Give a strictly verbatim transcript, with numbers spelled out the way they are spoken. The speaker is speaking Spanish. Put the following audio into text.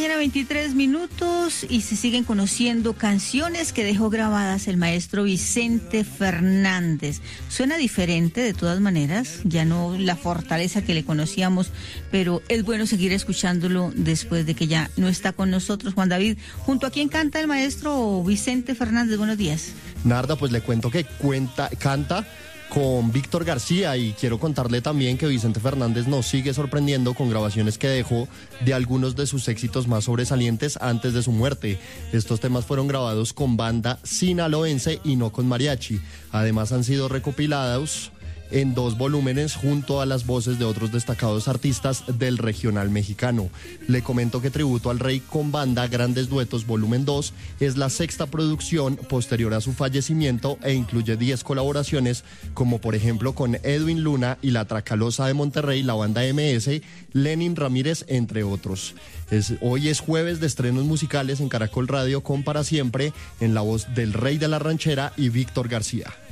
mañana, veintitrés minutos, y se siguen conociendo canciones que dejó grabadas el maestro Vicente Fernández. Suena diferente de todas maneras, ya no la fortaleza que le conocíamos, pero es bueno seguir escuchándolo después de que ya no está con nosotros. Juan David, ¿junto a quién canta el maestro Vicente Fernández? Buenos días. Narda, pues le cuento que cuenta, canta con Víctor García, y quiero contarle también que Vicente Fernández nos sigue sorprendiendo con grabaciones que dejó de algunos de sus éxitos más sobresalientes antes de su muerte. Estos temas fueron grabados con banda sinaloense y no con mariachi. Además han sido recopilados en dos volúmenes junto a las voces de otros destacados artistas del regional mexicano. Le comento que Tributo al Rey con Banda, Grandes Duetos, volumen dos, es la sexta producción posterior a su fallecimiento e incluye diez colaboraciones, como por ejemplo con Edwin Luna y La Tracalosa de Monterrey, la banda eme ese, Lenin Ramírez, entre otros. Es, hoy es jueves de estrenos musicales en Caracol Radio con Para Siempre, en la voz del Rey de la Ranchera y Víctor García.